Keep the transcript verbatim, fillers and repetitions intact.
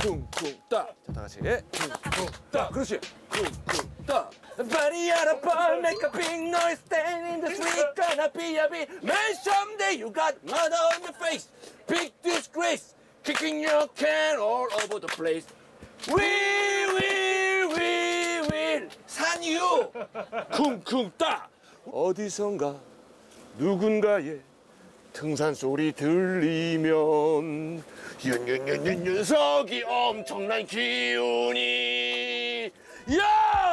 쿵쿵 따. 자, 다 같이. 예. 쿵쿵 따. 그렇지. 쿵쿵 따. Body on a ball, make a big noise, stand in the street, gonna be a big man someday. You got mud on your face, big disgrace, kicking your can all over the place. We will, we will. 산유. 쿵쿵 따. 어디선가 누군가의 등산 소리 들리면 윤윤윤윤 윤석이 엄청난 기운이 야!